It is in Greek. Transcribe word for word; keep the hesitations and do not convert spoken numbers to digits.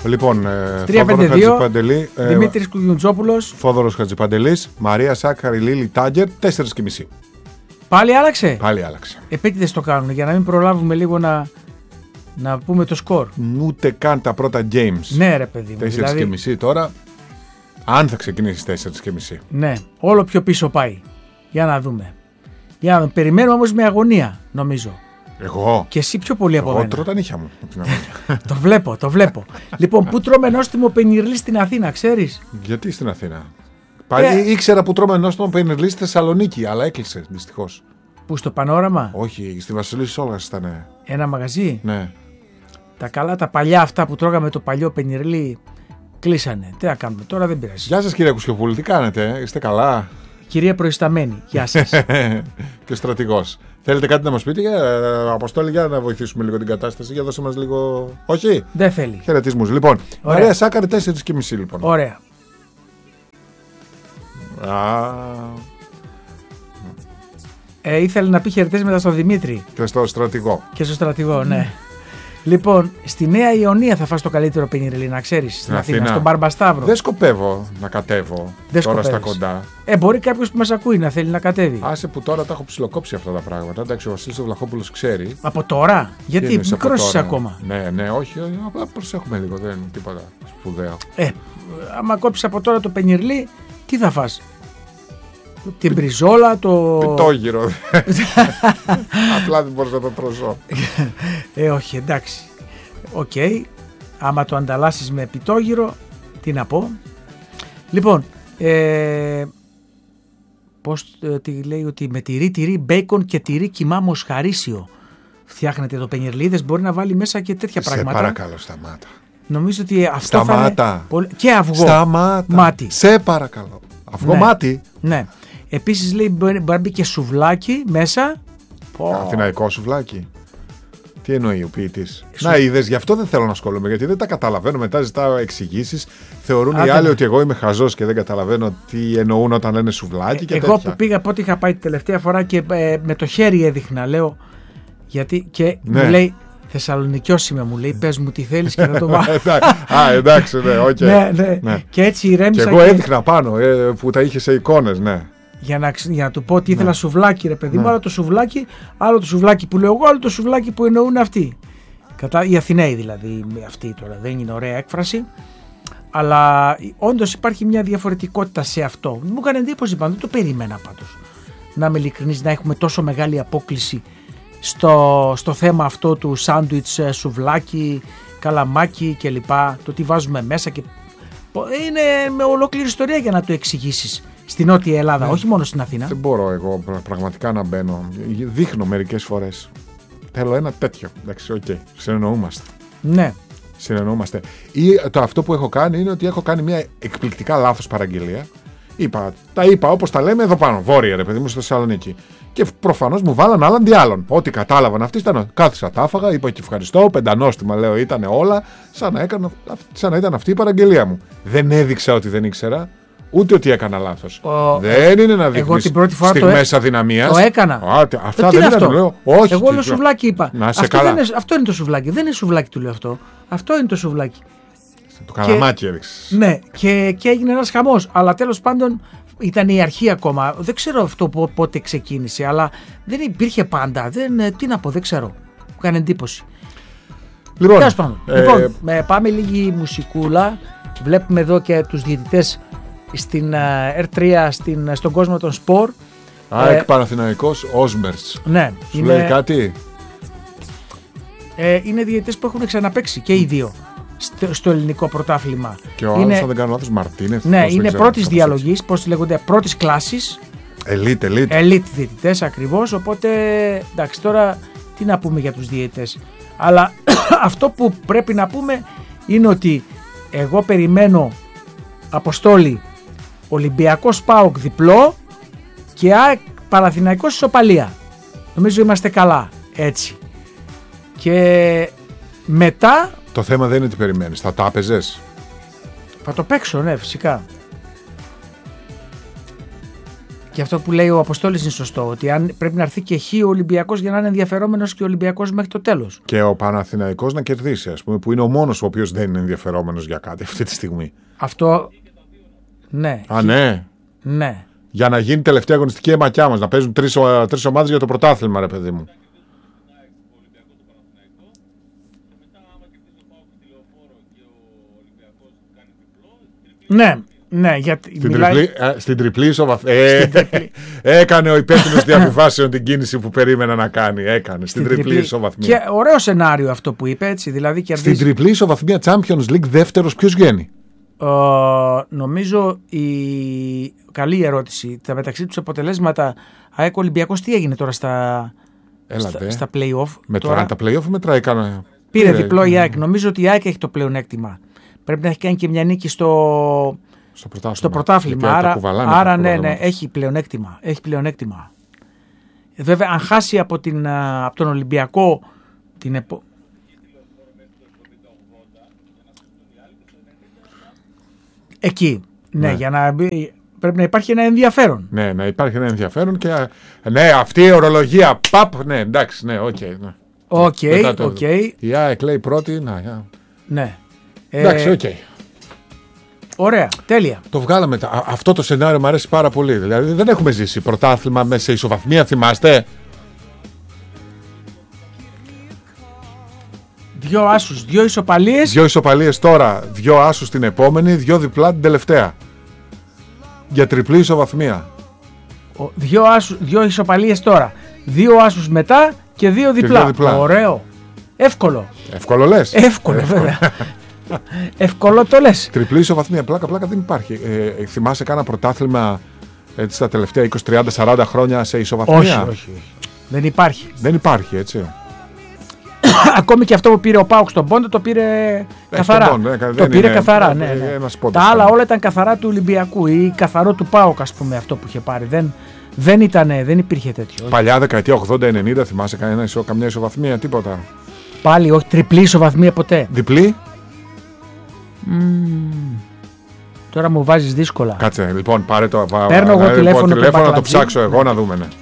Λοιπόν, τρία πέντε δύο, ε, Δημήτρης Κουγιουντζόπουλος, Θόδωρος Χατζηπαντελής, Μαρία Σάκαρη, Λίλη Τάγκερ, τέσσερις και μισή. Πάλι άλλαξε. Πάλι άλλαξε. Επίτηδες το κάνουν για να μην προλάβουμε λίγο να, να πούμε το σκορ. Ούτε καν τα πρώτα games. Ναι, ρε παιδί μου. Τέσσερις δηλαδή... και μισή τώρα. Αν θα ξεκινήσει τέσσερις και μισή. Ναι, όλο πιο πίσω πάει. Για να δούμε. Για να δούμε. Περιμένουμε όμως με αγωνία, νομίζω. Εγώ. Και εσύ πιο πολύ από Εγώ μένα. τρώω τα νύχια μου. Το βλέπω, το βλέπω. Λοιπόν, πού τρώμε νόστιμο πενιρλί στην Αθήνα, ξέρεις? Γιατί στην Αθήνα? Πάλι ε... ήξερα που τρώμε νόστιμο πενιρλί στη Θεσσαλονίκη, αλλά έκλεισε δυστυχώς. Πού, στο Πανόραμα? Όχι, στη Βασιλής Όλγας ήταν. Ένα μαγαζί. Ναι. Τα καλά, τα παλιά αυτά που τρώγαμε το παλιό πενιρλί κλείσανε. Τι να κάνουμε, τώρα δεν πειράζει. Γεια σας κύριε Κουσιοπούλη, τι κάνετε, είστε καλά? Κυρία Προϊσταμένη, γεια σας. Και ο στρατηγός. Θέλετε κάτι να μας πείτε, για Αποστόλη, για να βοηθήσουμε λίγο την κατάσταση, για δώσε μας λίγο. Όχι. Δεν θέλει. Χαιρετισμούς. Λοιπόν, ωραία. Μαρία Σάκαρη, τέσσερις και μισή λοιπόν. Ωραία. Α... Ε, ήθελε να πει χαιρετίσματα στον Δημήτρη. Και στο στρατηγό. Και στο στρατηγό, ναι. Λοιπόν, στη Νέα Ιωνία θα φας το καλύτερο πενιρλί, να ξέρεις. Στην Αθήνα, Αθήνα, στον Μπαρμπασταύρο. Δεν σκοπεύω να κατέβω δεν τώρα σκοπεύεις. Στα κοντά. Ε, μπορεί κάποιος που μας ακούει να θέλει να κατέβει. Άσε που τώρα τα έχω ψιλοκόψει αυτά τα πράγματα. Εντάξει, ο Βασίλης ο Βλαχόπουλος ξέρει. Από τώρα? Γιατί μικρός είσαι ακόμα. Ναι, ναι, όχι, απλά προσέχουμε λίγο, δεν είναι τίποτα σπουδαίο. Ε, άμα κόψεις από τώρα το πενιρλί, τι θα φας? Την μπριζόλα, το... Πιτόγυρο. Απλά δεν μπορείς να το τρώσω. Ε, όχι, εντάξει. Οκ. Okay. Άμα το ανταλλάσσεις με πιτόγυρο, τι να πω. Λοιπόν, ε, πώς ε, τι λέει ότι με τυρί, τυρί, μπέικον και τυρί κιμά μοσχαρίσιο φτιάχνεται το πενιρλίδες, μπορεί να βάλει μέσα και τέτοια σε πράγματα. Σε παρακαλώ, σταμάτα. Νομίζω ότι αυτό σταμάτα. Θα είναι πολύ... Και αυγό. Σταμάτα. Μάτι. Σε παρακαλώ. Αυγό ναι. μάτι. Ναι. Επίσης λέει μπορεί να μπει και σουβλάκι μέσα. Αθηναϊκό σουβλάκι. Τι εννοεί ο ποιητής? Σου... Να είδες, γι' αυτό δεν θέλω να ασχολούμαι, γιατί δεν τα καταλαβαίνω. Μετά ζητάω εξηγήσεις. Θεωρούν Άτε, οι άλλοι ναι. ότι εγώ είμαι χαζός και δεν καταλαβαίνω τι εννοούν όταν λένε σουβλάκι και εγώ τέτοια. Που πήγα πότε είχα πάει την τελευταία φορά και ε, με το χέρι έδειχνα, λέω. Γιατί και ναι. μου λέει Θεσσαλονικιός είμαι, μου λέει, πες μου τι θέλεις και να το βάλω. Α, εντάξει, ναι, οκ. Okay. ναι, ναι. ναι. Και έτσι ηρέμησα. Και εγώ έδειχνα πάνω ε, που τα είχε σε εικόνες, ναι. Για να, για να του πω ότι ήθελα ναι. σουβλάκι, ρε παιδί μου, ναι. άλλο το σουβλάκι, άλλο το σουβλάκι που λέω εγώ, άλλο το σουβλάκι που εννοούν αυτοί. Κατά, οι Αθηναίοι δηλαδή, αυτοί τώρα, δεν είναι ωραία έκφραση. Αλλά όντως υπάρχει μια διαφορετικότητα σε αυτό. Μου έκανε εντύπωση πάντως, δεν το περίμενα πάντως. Να είμαι ειλικρινής, να έχουμε τόσο μεγάλη απόκλιση στο, στο θέμα αυτό του σάντουιτς, σουβλάκι, καλαμάκι κλπ. Το τι βάζουμε μέσα και. Είναι με ολόκληρη ιστορία για να το εξηγήσεις. Στην Νότια Ελλάδα, ναι. όχι μόνο στην Αθήνα. Δεν μπορώ εγώ πραγματικά να μπαίνω. Δείχνω μερικές φορές. Θέλω ένα τέτοιο. Εντάξει, οκ. Okay. Συνεννοούμαστε. Ναι. Συνεννοούμαστε. Ή το αυτό που έχω κάνει είναι ότι έχω κάνει μια εκπληκτικά λάθος παραγγελία. Είπα, τα είπα όπως τα λέμε εδώ πάνω. Βόρεια, ρε παιδί μου, στη Θεσσαλονίκη. Και προφανώς μου βάλαν άλλαν δι' άλλον. Ό,τι κατάλαβαν αυτοί ήταν. Κάθισα, τα έφαγα, είπα και ευχαριστώ. Πεντανόστιμα λέω ήταν όλα. Σαν να, έκανα, σαν να ήταν αυτή η παραγγελία μου. Δεν έδειξα ότι δεν ήξερα. Ούτε ότι έκανα λάθος. Ο... Δεν είναι να δείχνεις στιγμές αδυναμίας. Το έκανα. Α, αυτά δεν είναι το λέω. Όχι. Εγώ όλο σουβλάκι είπα. Να σε αυτό, καλά. Είναι, αυτό είναι το σουβλάκι. Δεν είναι σουβλάκι του λέω αυτό. Αυτό είναι το σουβλάκι. Το καλαμάκι έδειξες. Ναι, και, και έγινε ένας χαμός. Αλλά τέλος πάντων ήταν η αρχή ακόμα. Δεν ξέρω αυτό πότε ξεκίνησε. Αλλά δεν υπήρχε πάντα. Δεν, τι να πω, δεν ξέρω. Μου έκανε εντύπωση. Λοιπόν, ε... λοιπόν πάμε λίγη μουσικούλα. Βλέπουμε εδώ και τους διαιτητές στην ερ τρία στην, στον κόσμο των σπορ. ΑΕΚ ε, Παναθηναϊκός Όσμπερτς. Ναι. Σου είναι, λέει κάτι? Ε, είναι διαιτητές που έχουν ξαναπαίξει και οι δύο στο, στο ελληνικό πρωτάθλημα. Και ο άλλος, αν δεν κάνω λάθος, Μαρτίνεθ. Ναι, είναι πρώτης διαλογής, πώς λέγονται, πρώτης κλάσης. Elite, elite. Elite διαιτητές ακριβώς, οπότε εντάξει τώρα τι να πούμε για τους διαιτητές. Αλλά αυτό που πρέπει να πούμε είναι ότι εγώ περιμένω, Αποστόλη, Ολυμπιακός ΠΑΟΚ διπλό και ΑΕΚ Παναθηναϊκός ισοπαλία. Νομίζω είμαστε καλά έτσι. Και μετά... Το θέμα δεν είναι τι περιμένεις, θα τα έπαιζες? Θα το παίξω, ναι, φυσικά. Και αυτό που λέει ο Αποστόλης είναι σωστό. Ότι αν πρέπει να έρθει και χ ο Ολυμπιακός για να είναι ενδιαφερόμενος και ο Ολυμπιακός μέχρι το τέλος. Και ο Παναθηναϊκός να κερδίσει, ας πούμε, που είναι ο μόνος ο οποίος δεν είναι ενδιαφερόμενος για κάτι αυτή τη στιγμή. Αυτό. Ναι. Α, ναι. Ναι. Για να γίνει τελευταία αγωνιστική αιματιά μας. Να παίζουν τρεις, τρεις ομάδες για το πρωτάθλημα, ρε παιδί μου. Ναι. Ναι, γιατί στην, μιλάει... τριπλή, ε, στην τριπλή ισοβαθμία. Ε, έκανε ο υπεύθυνος διαβιβάσεων την κίνηση που περίμενα να κάνει. Έκανε. Στην, στην τριπλή, τριπλή ισοβαθμία. Και ωραίο σενάριο αυτό που είπε, έτσι. Δηλαδή κερδίζει... Στην τριπλή ισοβαθμία Champions League δεύτερος ποιος βγαίνει? Ε, νομίζω η καλή ερώτηση. Τα μεταξύ τους αποτελέσματα ΑΕΚ Ολυμπιακός τι έγινε τώρα στα, στα, στα play-off? Μετράει τα play-off, μετράει κανένα. Πήρε, πήρε διπλό η ΑΕΚ. Νομίζω ότι η ΑΕΚ έχει το πλεονέκτημα. Πρέπει να έχει κάνει και μια νίκη στο, στο πρωτάθλημα. Στο πρωτάθλημα. Άρα, άρα ναι, ναι, έχει πλεονέκτημα. Έχει πλεονέκτημα. Βέβαια, αν χάσει από, την, από τον Ολυμπιακό την επο... εκεί. Ναι, ναι, για να μπει, πρέπει να υπάρχει ένα ενδιαφέρον. Ναι, να υπάρχει ένα ενδιαφέρον και ναι, αυτή η ορολογία. Παπ, ναι, εντάξει, ναι, οκ. Okay, ναι. Okay, okay. Η ΑΕΚ λέει πρώτη. Να, ναι. Εντάξει, οκ. Okay. Ωραία, τέλεια. Το βγάλαμε. Αυτό το σενάριο μου αρέσει πάρα πολύ. Δηλαδή δεν έχουμε ζήσει πρωτάθλημα μέσα σε ισοβαθμία, θυμάστε. Δυο άσους, δυο ισοπαλίες. Δυο ισοπαλίες τώρα, δυο άσους την επόμενη, δυο διπλά την τελευταία. Για τριπλή ισοβαθμία. Δυο, άσους, δυο ισοπαλίες τώρα, δύο άσους μετά και δύο διπλά. Και δύο διπλά. Ωραίο. Εύκολο. Εύκολο λες. Εύκολο, Εύκολο. βέβαια. Εύκολο το λες. Τριπλή ισοβαθμία, πλάκα πλάκα δεν υπάρχει. Ε, θυμάσαι κάνα πρωτάθλημα έτσι, τα τελευταία είκοσι, τριάντα, σαράντα χρόνια σε ισοβαθμία? Όχι, όχι, όχι. Δεν υπάρχει. Δεν υπάρχει, έτσι. Ακόμη και αυτό που πήρε ο ΠΑΟΚ στον Πόντο το πήρε ε, καθαρά. Τον, ε, το πήρε είναι, καθαρά, ε, ναι, ναι. Πόντος, τα άλλα όλα ήταν καθαρά του Ολυμπιακού ή καθαρό του ΠΑΟΚ, ας πούμε, αυτό που είχε πάρει. Δεν, δεν, ήτανε, δεν υπήρχε τέτοιο. Παλιά δεκαετία ογδόντα ενενήντα, θυμάσαι κανένα, καμιά ισοβαθμία, τίποτα? Πάλι όχι, τριπλή ισοβαθμία ποτέ. Διπλή. Mm. Τώρα μου βάζεις δύσκολα. Κάτσε, λοιπόν, πάρε το. Παίρνω εγώ τηλέφωνο, τηλέφωνο να το ψάξω εγώ να δούμε. Ναι.